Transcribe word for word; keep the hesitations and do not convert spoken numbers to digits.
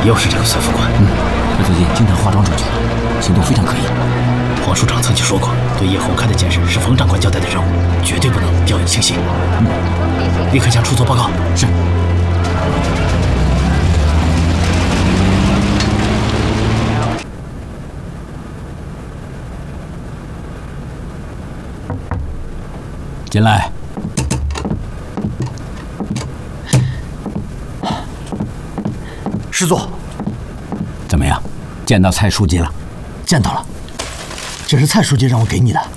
又是这个孙副官。 嗯，他最近经常化妆出去，行动非常可疑。 黄署长曾经说过，对叶红开的监视是冯长官交代的任务，绝对不能掉以轻心。嗯，立刻向处做报告。 是。进来。 师座， 怎么样？见到蔡书记了？ 见到了，这是蔡书记让我给你的。